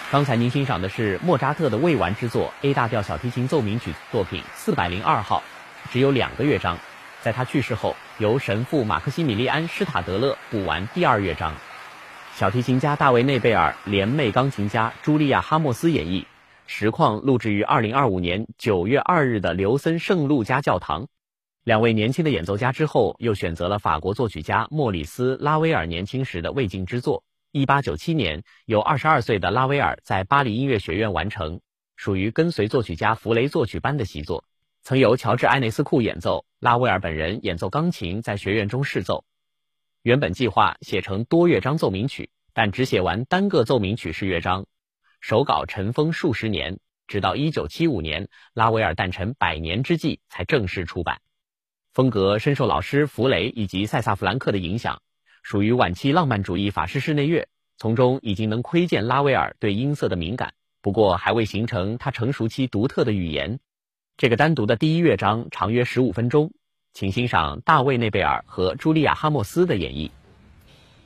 刚才您欣赏的是莫扎特的未完之作 A 大调小提琴奏鸣曲作品402号，只有2个乐章。在他去世后，由神父马克西米利安·施塔德勒补完第2乐章。小提琴家大卫·内贝尔联袂钢琴家茱莉亚·哈莫斯演绎，实况录制于2025年9月2日的刘森圣路加教堂。2位年轻的演奏家之后，又选择了法国作曲家莫里斯·拉威尔年轻时的未竟之作。1897年，由22岁的拉威尔在巴黎音乐学院完成，属于跟随作曲家弗雷作曲班的习作。曾由乔治·埃内斯库演奏，拉威尔本人演奏钢琴，在学院中试奏。原本计划写成多乐章奏鸣曲，但只写完单个奏鸣曲式乐章，手稿尘封数十年，直到1975年，拉威尔诞辰100年之际才正式出版。风格深受老师弗雷以及塞萨弗兰克的影响，属于晚期浪漫主义法式室内乐，从中已经能窥见拉威尔对音色的敏感，不过还未形成他成熟期独特的语言。这个单独的第1乐章长约15分钟，请欣赏大卫·内贝尔和茱莉亚·哈莫斯的演绎。